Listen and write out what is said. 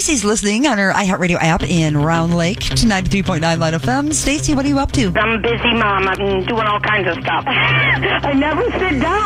Stacey's listening on her iHeartRadio app in Round Lake to 93.9 Light FM. Stacey, what are you up to? I'm a busy mom. I'm doing all kinds of stuff. I never sit down.